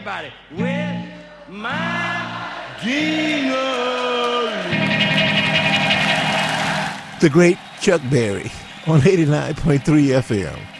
everybody. With my ding-a-ling. The great Chuck Berry on 89.3 FM.